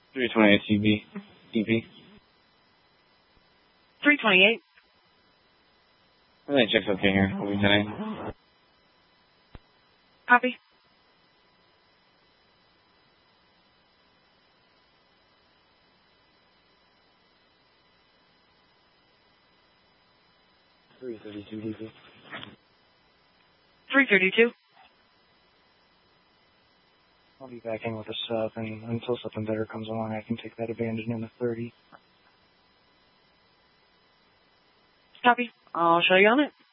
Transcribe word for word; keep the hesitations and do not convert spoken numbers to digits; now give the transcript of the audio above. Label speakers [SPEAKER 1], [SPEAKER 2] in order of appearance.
[SPEAKER 1] three twenty-eight C B. D P.
[SPEAKER 2] three twenty-eight.
[SPEAKER 1] I think check's okay here. We'll be ten.
[SPEAKER 2] Copy.
[SPEAKER 1] three thirty-two D P.
[SPEAKER 2] three thirty-two.
[SPEAKER 3] I'll be back in with a sub, and until something better comes along, I can take that abandoned in the thirty.
[SPEAKER 2] Copy. I'll show you on it.